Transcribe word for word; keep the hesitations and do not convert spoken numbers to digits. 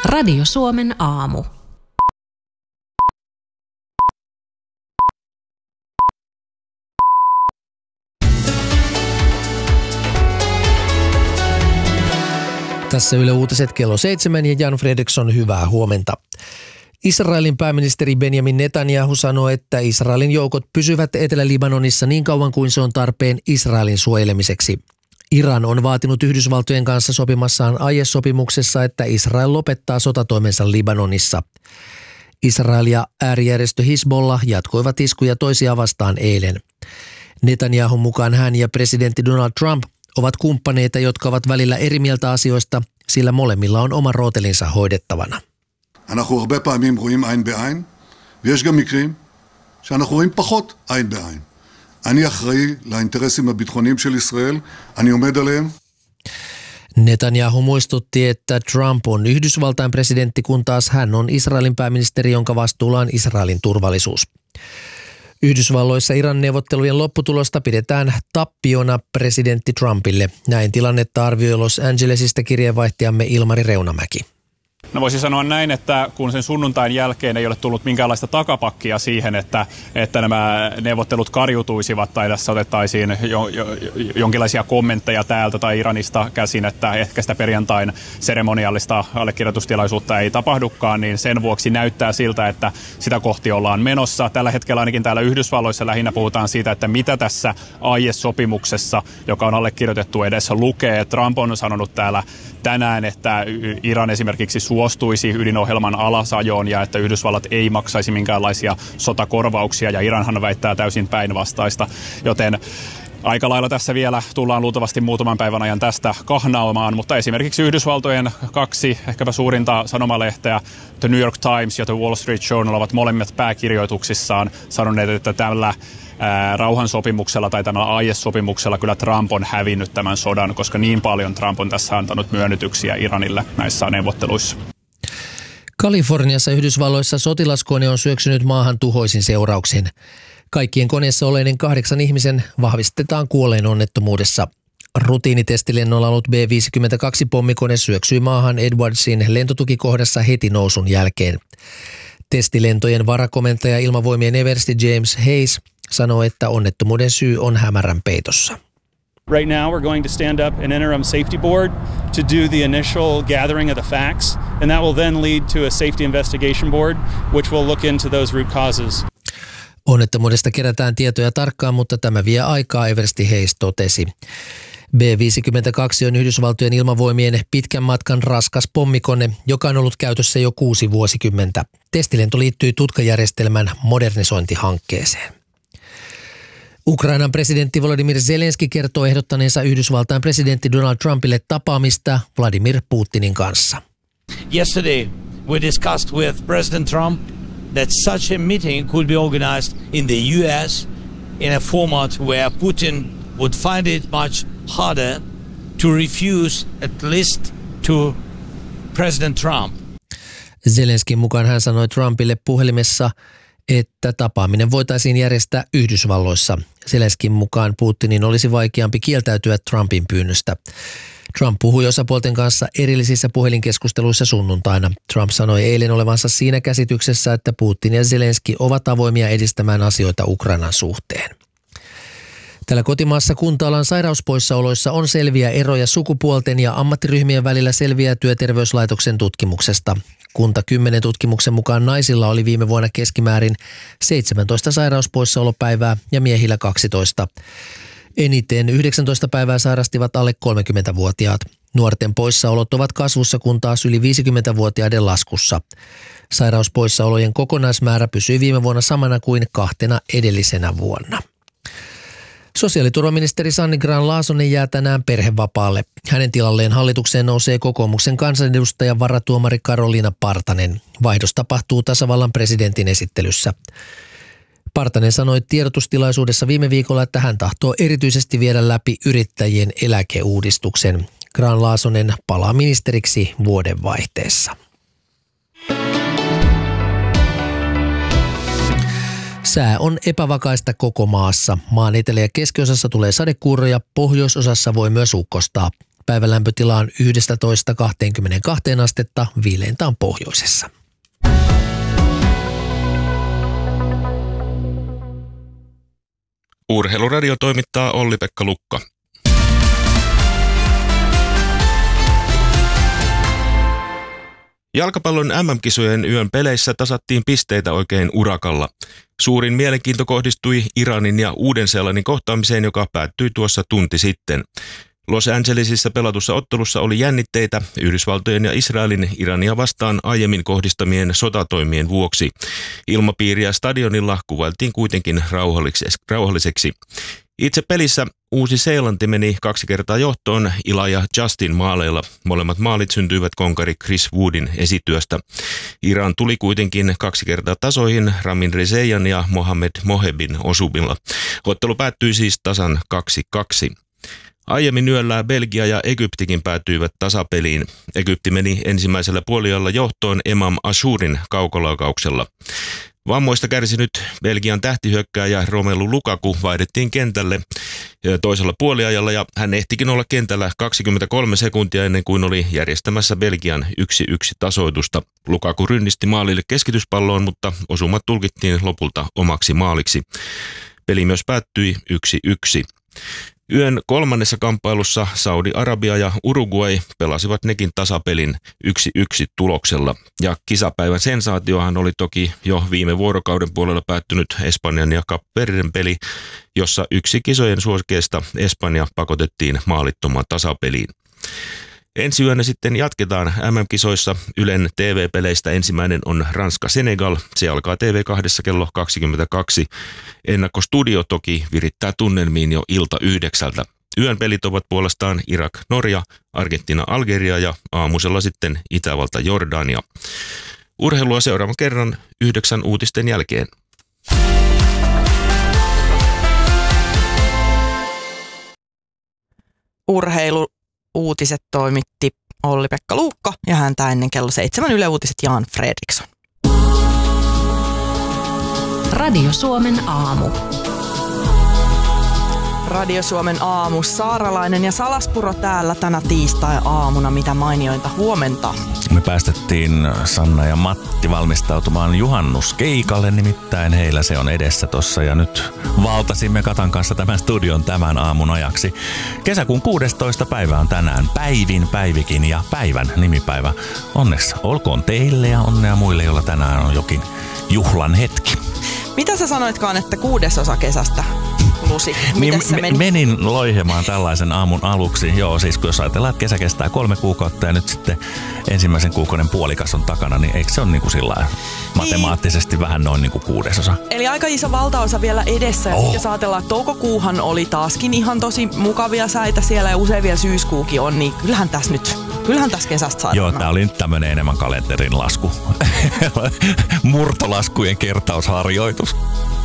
Radio Suomen aamu. Tässä Yle Uutiset kello seitsemän ja Jan Fredriksson, hyvää huomenta. Israelin pääministeri Benjamin Netanyahu sanoi, että Israelin joukot pysyvät Etelä-Libanonissa niin kauan kuin se on tarpeen Israelin suojelemiseksi. Iran on vaatinut Yhdysvaltojen kanssa sopimassaan aiesopimuksessa, että Israel lopettaa sotatoimensa Libanonissa. Israel ja äärijärjestö Hizbollah jatkoivat iskuja toisiaan vastaan eilen. Netanyahun mukaan hän ja presidentti Donald Trump ovat kumppaneita, jotka ovat välillä eri mieltä asioista, sillä molemmilla on oma rootelinsa hoidettavana. אנחנו הרבה פעמים רואים עין בעין, ויש גם מקרים שאנחנו רואים פחות עין בעין. אני אחראי לאינטרסים הביטחוניים של ישראל, אני עומד עליהם. Netanyahu muistutti, että Trump on Yhdysvaltain presidentti, kun taas hän on Israelin pääministeri, jonka vastuulla on Israelin turvallisuus. Yhdysvalloissa Iran neuvottelujen lopputulosta pidetään tappiona presidentti Trumpille. Näin tilannetta arvioi Los Angelesista kirjeenvaihtajamme Ilmari Reunamäki. No voisi sanoa näin, että kun sen sunnuntain jälkeen ei ole tullut minkäänlaista takapakkia siihen, että, että nämä neuvottelut karjutuisivat tai tässä otettaisiin jo, jo, jonkinlaisia kommentteja täältä tai Iranista käsin, että ehkä sitä perjantain seremoniallista allekirjoitustilaisuutta ei tapahdukaan, niin sen vuoksi näyttää siltä, että sitä kohti ollaan menossa. Tällä hetkellä ainakin täällä Yhdysvalloissa lähinnä puhutaan siitä, että mitä tässä aiesopimuksessa, joka on allekirjoitettu edessä, lukee. Trump on sanonut täällä tänään, että Iran esimerkiksi suostuisi ydinohjelman alasajoon ja että Yhdysvallat ei maksaisi minkäänlaisia sotakorvauksia, ja Iranhan väittää täysin päinvastaista, joten aika lailla tässä vielä tullaan luultavasti muutaman päivän ajan tästä kahnaamaan, mutta esimerkiksi Yhdysvaltojen kaksi ehkäpä suurinta sanomalehteä, The New York Times ja The Wall Street Journal, ovat molemmat pääkirjoituksissaan sanoneet, että tällä ää, rauhansopimuksella tai tällä aiesopimuksella kyllä Trump on hävinnyt tämän sodan, koska niin paljon Trump on tässä antanut myönnytyksiä Iranille näissä neuvotteluissa. Kaliforniassa Yhdysvalloissa sotilaskone on syöksynyt maahan tuhoisin seurauksin. Kaikkien koneessa oleiden kahdeksan ihmisen vahvistetaan kuolleen onnettomuudessa. Rutiinitestilennolla ollut B viisikymmentäkaksi-pommikone syöksyi maahan Edwardsin lentotukikohdassa heti nousun jälkeen. Testilentojen varakomentaja Ilmavoimien eversti James Hayes sanoi, että onnettomuuden syy on hämärän peitossa. Right now we're going to stand up an interim safety board to do the initial gathering of the facts, and that will then lead to a safety investigation board which will look into those root causes. Onnettomuudesta kerätään tietoja tarkkaan, mutta tämä vie aikaa, eversti Hayes totesi. B viisikymmentäkaksi on Yhdysvaltojen ilmavoimien pitkän matkan raskas pommikone, joka on ollut käytössä jo kuusi vuosikymmentä. Testilento liittyy tutkajärjestelmän modernisointihankkeeseen. Ukrainan presidentti Volodymyr Zelenski kertoo ehdottaneensa Yhdysvaltain presidentti Donald Trumpille tapaamista Vladimir Putinin kanssa. Yesterday we discussed with President Trump that such a meeting could be organized in the U S in a format where Putin would find it much harder to refuse at least to President Trump. Zelenskin mukaan hän sanoi Trumpille puhelimessa, että tapaaminen voitaisiin järjestää Yhdysvalloissa. Zelenskin mukaan Putinin olisi vaikeampi kieltäytyä Trumpin pyynnöstä. Trump puhui osapuolten kanssa erillisissä puhelinkeskusteluissa sunnuntaina. Trump sanoi eilen olevansa siinä käsityksessä, että Putin ja Zelenski ovat avoimia edistämään asioita Ukrainan suhteen. Täällä kotimaassa kunta-alan sairauspoissaoloissa on selviä eroja sukupuolten ja ammattiryhmien välillä, selviää Työterveyslaitoksen tutkimuksesta. Kunta kymmenen tutkimuksen mukaan naisilla oli viime vuonna keskimäärin seitsemäntoista sairauspoissaolopäivää ja miehillä kaksitoista. Eniten yhdeksäntoista päivää sairastivat alle kolmekymmentävuotiaat. Nuorten poissaolot ovat kasvussa, kun taas yli viisikymmentävuotiaiden laskussa. Sairauspoissaolojen kokonaismäärä pysyi viime vuonna samana kuin kahtena edellisenä vuonna. Sosiaaliturvaministeri Sanni Grahn-Laasonen jää tänään perhevapaalle. Hänen tilalleen hallitukseen nousee kokoomuksen kansanedustaja varatuomari Karoliina Partanen. Vaihdos tapahtuu tasavallan presidentin esittelyssä. Partanen sanoi tiedotustilaisuudessa viime viikolla, että hän tahtoo erityisesti viedä läpi yrittäjien eläkeuudistuksen. Grahn-Laasonen palaa ministeriksi vuodenvaihteessa. Sää on epävakaista koko maassa. Maan etelä- ja keskiosassa tulee sadekuuroja, pohjoisosassa voi myös ukkostaa. Päivän lämpötila on yksitoista kaksikymmentäkaksi astetta, viileintä on pohjoisessa. Urheiluradio toimittaa Olli-Pekka Lukka. Jalkapallon M M-kisojen yön peleissä tasattiin pisteitä oikein urakalla. Suurin mielenkiinto kohdistui Iranin ja Uuden-Seelannin kohtaamiseen, joka päättyi tuossa tunti sitten. Los Angelesissa pelatussa ottelussa oli jännitteitä Yhdysvaltojen ja Israelin Irania vastaan aiemmin kohdistamien sotatoimien vuoksi. Ilmapiiriä stadionilla kuvailtiin kuitenkin rauhalliseksi. Itse pelissä Uusi-Seelanti meni kaksi kertaa johtoon Ila ja Justin maaleilla. Molemmat maalit syntyivät konkari Chris Woodin esityöstä. Iran tuli kuitenkin kaksi kertaa tasoihin Ramin Rezeyan ja Mohamed Mohebin osumilla. Ottelu päättyi siis tasan kaksi kaksi. Aiemmin yöllä Belgia ja Egyptikin päätyivät tasapeliin. Egypti meni ensimmäisellä puoliajalla johtoon Emam Ashourin kaukolaukauksella. Vammoista kärsinyt Belgian tähtihyökkääjä Romelu Lukaku vaihdettiin kentälle toisella puoliajalla ja hän ehtikin olla kentällä kaksikymmentäkolme sekuntia ennen kuin oli järjestämässä Belgian yksi yksi tasoitusta. Lukaku rynnisti maalille keskityspalloon, mutta osumat tulkittiin lopulta omaksi maaliksi. Peli myös päättyi yksi yksi. Yön kolmannessa kamppailussa Saudi-Arabia ja Uruguay pelasivat nekin tasapelin yksi yksi tuloksella. Ja kisapäivän sensaatiohan oli toki jo viime vuorokauden puolella päättynyt Espanjan ja Kap-Verden peli, jossa yksi kisojen suosikeista Espanja pakotettiin maalittomaan tasapeliin. Ensi yönä sitten jatketaan M M-kisoissa. Ylen T V-peleistä ensimmäinen on Ranska-Senegal. Se alkaa T V kaksi kello kaksikymmentäkaksi. Ennakkostudio toki virittää tunnelmiin jo ilta yhdeksältä. Yön pelit ovat puolestaan Irak-Norja, Argentiina-Algeria ja aamusella sitten Itävalta-Jordania. Urheilua seuraavan kerran yhdeksän uutisten jälkeen. Urheilu Uutiset toimitti Olli-Pekka Luukka ja häntä ennen kello seitsemän Yle Uutiset Jan Fredriksson. Radio Suomen aamu. Radio Suomen aamu. Saaralainen ja Salaspuro täällä tänä tiistai-aamuna. Mitä mainiointa huomenta. Me päästettiin Sanna ja Matti valmistautumaan juhannuskeikalle, nimittäin heillä se on edessä tossa. Ja nyt valtasimme Katan kanssa tämän studion tämän aamun ajaksi. Kesäkuun kuudestoista päivä on tänään Päivin Päivikin ja päivän nimipäivä. Onneksi olkoon teille ja onnea muille, joilla tänään on jokin juhlan hetki. Mitä sä sanoitkaan, että kuudesosa kesästä lusi? Niin, se meni? Menin loihemaan tällaisen aamun aluksi. Joo, siis kun jos ajatellaan, että kesä kestää kolme kuukautta ja nyt sitten ensimmäisen kuukauden puolikas on takana, niin eikö se ole niin kuin sillä matemaattisesti niin vähän noin niin kuin kuudesosa? Eli aika iso valtaosa vielä edessä. Oh. Jos ajatellaan, että toukokuuhan oli taaskin ihan tosi mukavia säitä siellä ja usein vielä syyskuukin on, niin kyllähän tässä nyt, kyllähän tässä kesästä saadaan. Joo, tää oli nyt tämmönen enemmän kalenterin lasku. Murtolaskujen kertausharjoitus.